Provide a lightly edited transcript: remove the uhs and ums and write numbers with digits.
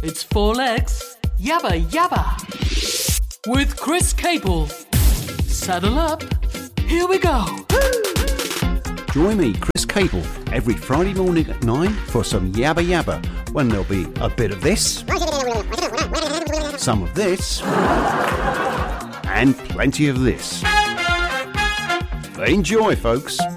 It's 4 legs, yabba yabba. With Chris Cable. Saddle up, here we go. Join me, Chris Cable, every Friday morning at 9 for some yabba yabba, when there'll be a bit of this, some of this, and plenty of this. Enjoy, folks.